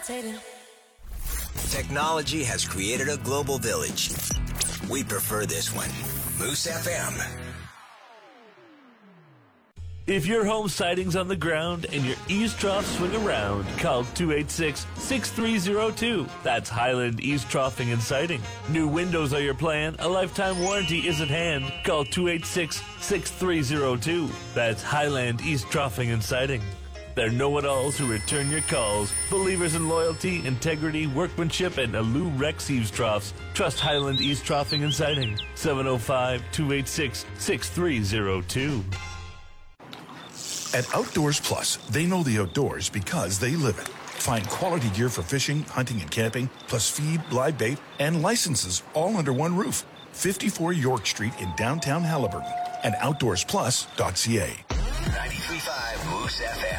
levitating. Technology has created a global village. We prefer this one. Moose FM. If your home siding's on the ground and your eaves troughs swing around, call 286-6302. That's Highland Eaves Troughing and Siding. New windows are your plan. A lifetime warranty is at hand. Call 286-6302. That's Highland Eaves Troughing and Siding. They're know-it-alls who return your calls. Believers in loyalty, integrity, workmanship, and Alou Rex Eaves Troughs. Trust Highland Eaves Troughing and Siding. 705-286-6302. At Outdoors Plus, they know the outdoors because they live it. Find quality gear for fishing, hunting, and camping, plus feed, live bait, and licenses all under one roof. 54 York Street in downtown Haliburton and outdoorsplus.ca. 93.5 Moose FM.